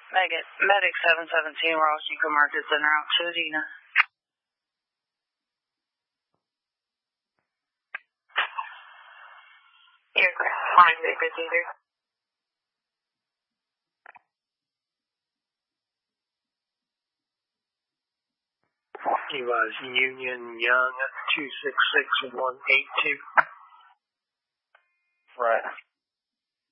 Medic 717, Ross, you can mark this en route to Dina. Aircraft, flying Bay 53. He was Union Young 266182. Right.